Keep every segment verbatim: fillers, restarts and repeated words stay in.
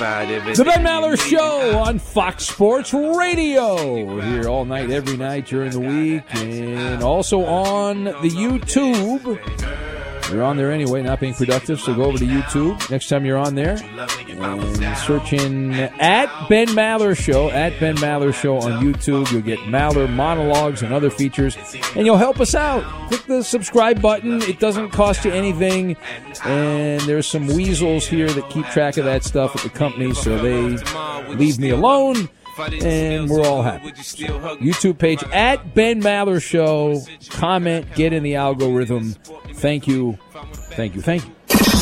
It's the Ben Maller Show on Fox Sports Radio. We're here all night, every night during the week, and also on the YouTube. You're on there anyway, not being productive, so go over to YouTube next time you're on there and search in at Ben Maller Show, at Ben Maller Show on YouTube. You'll get Maller monologues and other features, and you'll help us out. Click the subscribe button. It doesn't cost you anything, and there's some weasels here that keep track of that stuff at the company, so they leave me alone. And we're all happy. YouTube page at Ben Maller Show. Comment, get in the algorithm. Thank you, thank you, thank you.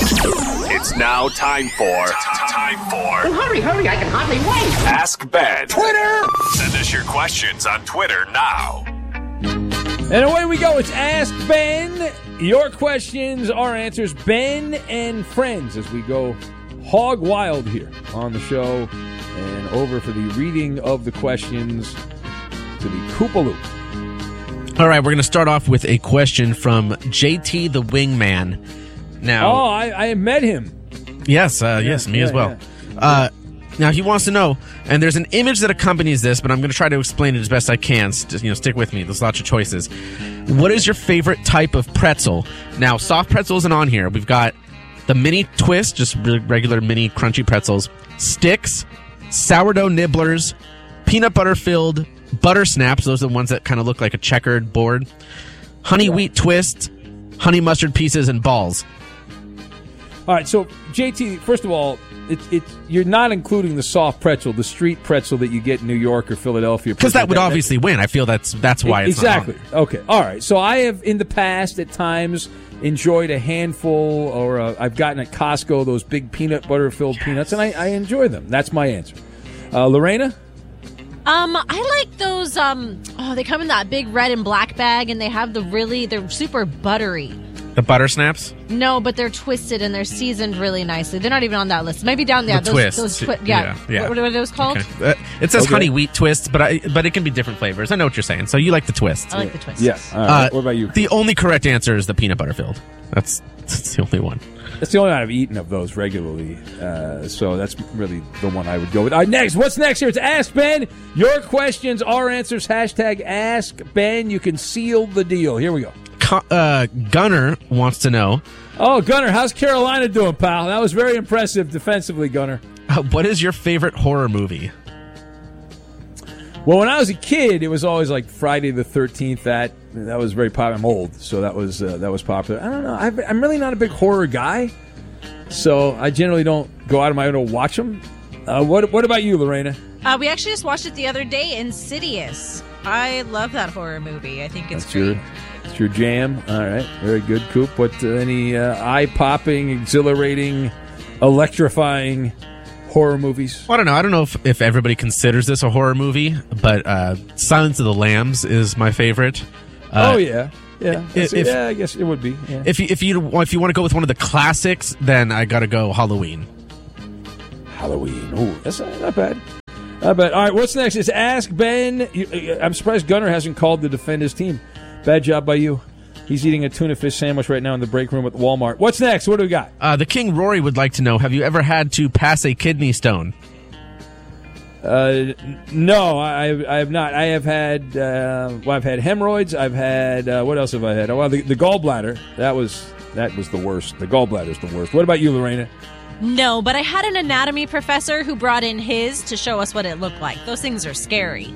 It's now time for time for. Well, hurry, hurry! I can hardly wait. Ask Ben. Twitter. Send us your questions on Twitter now. And away we go. It's Ask Ben. Your questions, our answers. Ben and friends as we go hog wild here on the show. And over for the reading of the questions to the Koopaloop. All right, we're going to start off with a question from J T the Wingman. Now, oh, I, I met him. Yes, uh, yes, me yeah, as well. Yeah. Uh, now he wants to know, and there's an image that accompanies this, but I'm going to try to explain it as best I can. Just, you know, stick with me. There's lots of choices. What is your favorite type of pretzel? Now, soft pretzel isn't on here. We've got the mini twist, just regular mini crunchy pretzels, sticks, sourdough nibblers, peanut butter filled butter snaps. Those are the ones that kind of look like a checkered board. Honey yeah. wheat twist, honey mustard pieces, and balls. All right, so J T, first of all, it, it, you're not including the soft pretzel, the street pretzel that you get in New York or Philadelphia. Because that would that, obviously that, win. I feel that's that's why it's exactly. not on. Okay, all right. So I have in the past at times enjoyed a handful, or a, I've gotten at Costco those big peanut butter filled yes. peanuts, and I, I enjoy them. That's my answer. Uh, Lorena? Um, I like those. Um, oh, they come in that big red and black bag, and they have the really, they're super buttery. The butter snaps? No, but they're twisted and they're seasoned really nicely. They're not even on that list. Maybe down there. The those, twists. Those twi- yeah. yeah, yeah. What, what are those called? Okay. Uh, it says okay. honey wheat twists, but I but it can be different flavors. I know what you're saying. So you like the twist? I like the twist. Yeah. All right. Uh, what about you? The only correct answer is the peanut butter filled. That's that's the only one. That's the only one I've eaten of those regularly. Uh, so that's really the one I would go with. All right, next. What's next here? It's Ask Ben. Your questions, our answers. Hashtag Ask Ben. You can seal the deal. Here we go. Uh, Gunner wants to know. Oh, Gunner, how's Carolina doing, pal? That was very impressive defensively, Gunner. Uh, what is your favorite horror movie? Well, when I was a kid, it was always like Friday the thirteenth. That that was very popular. I'm old, so that was uh, that was popular. I don't know. I've, I'm really not a big horror guy, so I generally don't go out of my own to watch them. Uh, what What about you, Lorena? Uh, we actually just watched it the other day, Insidious. I love that horror movie. I think it's That's great. Your, it's your jam. All right, very good, Coop. What uh, any uh, eye-popping, exhilarating, electrifying horror movies? Well, I don't know. I don't know if, if everybody considers this a horror movie, but uh, Silence of the Lambs is my favorite. Uh, oh yeah, yeah, if, if, yeah. I guess it would be. Yeah. If you if you if you want to go with one of the classics, then I got to go Halloween. Halloween. Oh, that's not, not bad. Not bad. All right, what's next? It's Ask Ben. You, I'm surprised Gunner hasn't called to defend his team. Bad job by you. He's eating a tuna fish sandwich right now in the break room at Walmart. What's next? What do we got? Uh, the King Rory would like to know, have you ever had to pass a kidney stone? Uh, no, I, I have not. I have had, uh, well, I've had hemorrhoids. I've had, uh, what else have I had? Oh, well, the, the gallbladder. That was, that was the worst. The gallbladder is the worst. What about you, Lorena? No, but I had an anatomy professor who brought in his to show us what it looked like. Those things are scary.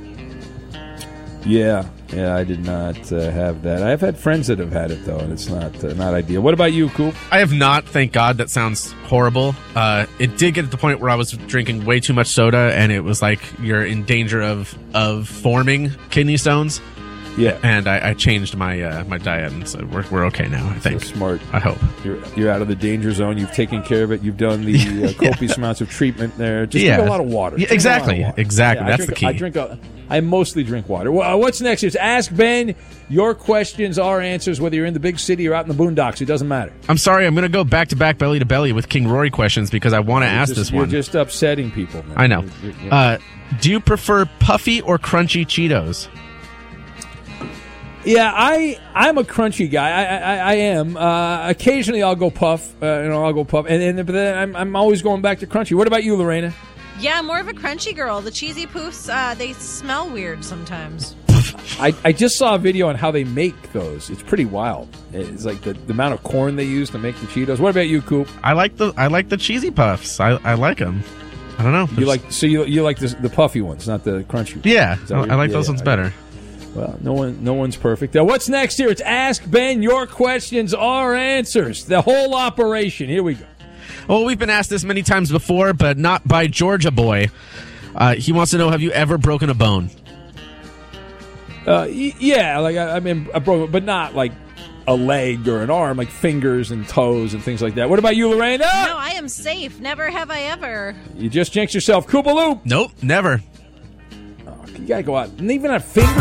Yeah, yeah, I did not uh, have that. I've had friends that have had it, though, and it's not uh, not ideal. What about you, Coop? I have not, thank God. That sounds horrible. Uh, it did get to the point where I was drinking way too much soda, and it was like you're in danger of, of forming kidney stones. Yeah. And I, I changed my uh, my diet, and so we're, we're okay now, I think. So smart. I hope. You're, you're out of the danger zone. You've taken care of it. You've done the uh, copious yeah. amounts of treatment there. Just yeah. drink a lot of water. Yeah, exactly. Water. Exactly. Yeah, That's drink, the key. I drink a, I mostly drink water. Well, what's next is Ask Ben. Your questions, our answers, whether you're in the big city or out in the boondocks. It doesn't matter. I'm sorry. I'm going to go back-to-back belly-to-belly with King Rory questions because I want to ask just, this you're one. You're just upsetting people. Man. I know. You're, you're, uh, do you prefer puffy or crunchy Cheetos? Yeah, I I'm a crunchy guy. I I, I am. Uh, occasionally, I'll go puff. Uh, you know, I'll go puff, and, and but then I'm I'm always going back to crunchy. What about you, Lorena? Yeah, I'm more of a crunchy girl. The cheesy poofs, uh, they smell weird sometimes. I, I just saw a video on how they make those. It's pretty wild. It's like the, the amount of corn they use to make the Cheetos. What about you, Coop? I like the I like the cheesy puffs. I, I like them. I don't know. You like so you you like the, the puffy ones, not the crunchy ones. Yeah, Is that what I like yeah, those yeah, ones I- better. Well, no one no one's perfect. Now, what's next here? It's Ask Ben. Your questions, our answers. The whole operation. Here we go. Well, we've been asked this many times before, but not by Georgia Boy. Uh, he wants to know: have you ever broken a bone? Uh, y- yeah, like I, I mean, I broke, but not like a leg or an arm, like fingers and toes and things like that. What about you, Lorena? No, I am safe. Never have I ever. You just jinxed yourself. Koopaloop. Nope, never. Oh, you gotta go out. And even a finger.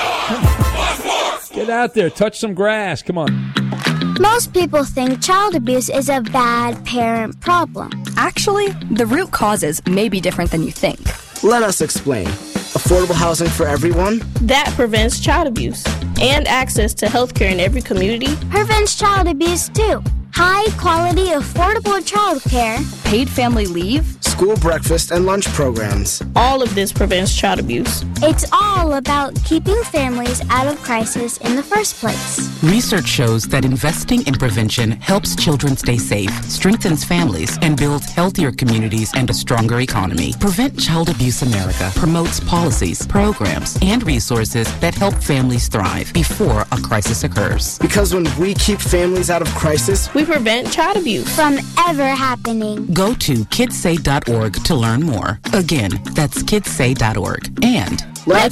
Get out there. Touch some grass. Come on. Most people think child abuse is a bad parent problem. Actually, the root causes may be different than you think. Let us explain. Affordable housing for everyone? That prevents child abuse and access to health care in every community. Prevents child abuse too. High quality, affordable child care. Paid family leave. School breakfast and lunch programs. All of this prevents child abuse. It's all about keeping families out of crisis in the first place. Research shows that investing in prevention helps children stay safe, strengthens families, and builds healthier communities and a stronger economy. Prevent Child Abuse America promotes policies, programs, and resources that help families thrive before a crisis occurs. Because when we keep families out of crisis, we prevent child abuse from ever happening. Go to kids say dot org to learn more. Again, that's kids say dot org. And let's